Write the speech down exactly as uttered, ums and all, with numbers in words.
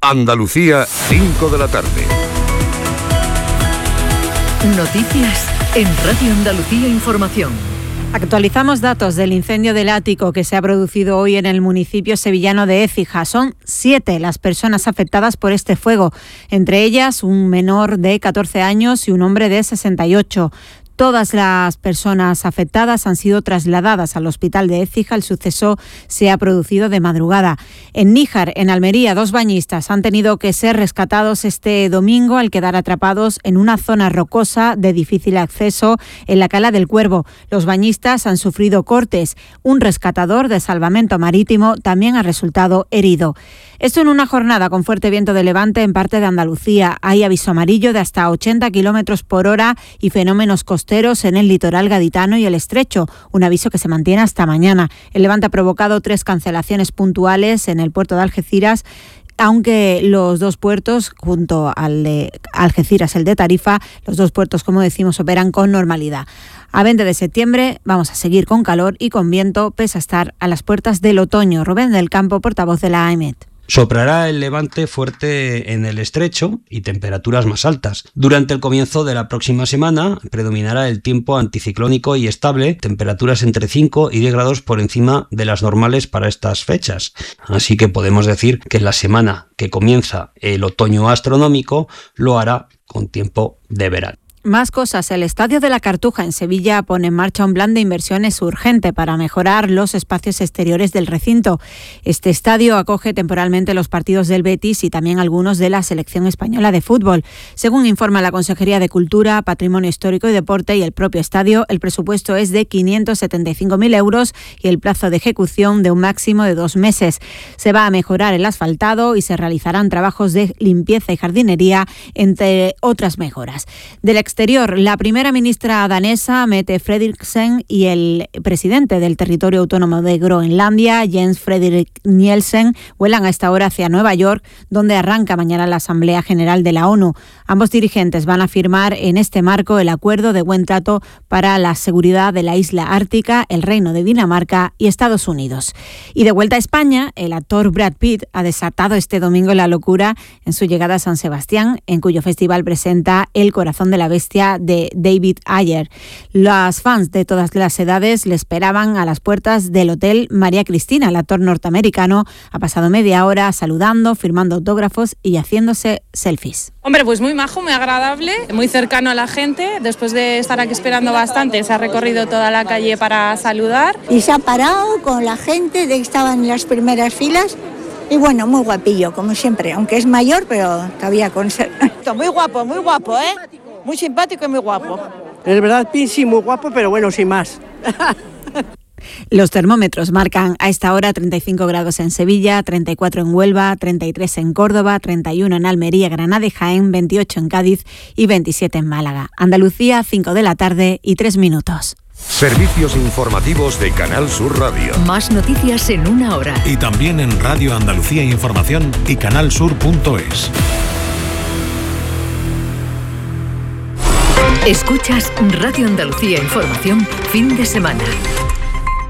Andalucía, cinco de la tarde. Noticias en Radio Andalucía Información. Actualizamos datos del incendio del ático que se ha producido hoy en el municipio sevillano de Écija. Son siete las personas afectadas por este fuego, entre ellas un menor de catorce años y un hombre de sesenta y ocho. Todas las personas afectadas han sido trasladadas al hospital de Écija. El suceso se ha producido de madrugada. En Níjar, en Almería, dos bañistas han tenido que ser rescatados este domingo al quedar atrapados en una zona rocosa de difícil acceso en la Cala del Cuervo. Los bañistas han sufrido cortes. Un rescatador de salvamento marítimo también ha resultado herido. Esto en una jornada con fuerte viento de levante en parte de Andalucía. Hay aviso amarillo de hasta ochenta kilómetros por hora y fenómenos costeros en el litoral gaditano y el estrecho, un aviso que se mantiene hasta mañana. El levante ha provocado tres cancelaciones puntuales en el puerto de Algeciras, aunque los dos puertos, junto al de Algeciras, el de Tarifa, los dos puertos, como decimos, operan con normalidad. A veinte de septiembre vamos a seguir con calor y con viento, pese a estar a las puertas del otoño. Rubén del Campo, portavoz de la A E M E T. Soprará el levante fuerte en el estrecho y temperaturas más altas. Durante el comienzo de la próxima semana predominará el tiempo anticiclónico y estable, temperaturas entre cinco y diez grados por encima de las normales para estas fechas. Así que podemos decir que la semana que comienza el otoño astronómico lo hará con tiempo de verano. Más cosas. El Estadio de la Cartuja en Sevilla pone en marcha un plan de inversiones urgente para mejorar los espacios exteriores del recinto. Este estadio acoge temporalmente los partidos del Betis y también algunos de la selección española de fútbol. Según informa la Consejería de Cultura, Patrimonio Histórico y Deporte y el propio estadio, el presupuesto es de quinientos setenta y cinco mil euros y el plazo de ejecución de un máximo de dos meses. Se va a mejorar el asfaltado y se realizarán trabajos de limpieza y jardinería, entre otras mejoras. Del exterior, la primera ministra danesa, Mette Frederiksen, y el presidente del territorio autónomo de Groenlandia, Jens Frederik Nielsen, vuelan a esta hora hacia Nueva York, donde arranca mañana la Asamblea General de la ONU. Ambos dirigentes van a firmar en este marco el acuerdo de buen trato para la seguridad de la isla ártica, el Reino de Dinamarca y Estados Unidos. Y de vuelta a España, el actor Brad Pitt ha desatado este domingo la locura en su llegada a San Sebastián, en cuyo festival presenta El corazón de la bestia de David Ayer. Las fans de todas las edades le esperaban a las puertas del Hotel María Cristina. El actor norteamericano ha pasado media hora saludando, firmando autógrafos y haciéndose selfies. Hombre, pues muy majo, muy agradable, muy cercano a la gente. Después de estar aquí esperando bastante, se ha recorrido toda la calle para saludar. Y se ha parado con la gente de que estaban en las primeras filas. Y bueno, muy guapillo, como siempre, aunque es mayor, pero todavía conserva. Muy guapo, muy guapo, ¿eh? Muy simpático y muy guapo. Es verdad, sí, muy guapo, pero bueno, sin más. Los termómetros marcan a esta hora treinta y cinco grados en Sevilla, treinta y cuatro en Huelva, treinta y tres en Córdoba, treinta y uno en Almería, Granada y Jaén, veintiocho en Cádiz y veintisiete en Málaga. Andalucía, cinco de la tarde y tres minutos. Servicios informativos de Canal Sur Radio. Más noticias en una hora. Y también en Radio Andalucía Información y canalsur punto es. Escuchas Radio Andalucía Información, fin de semana.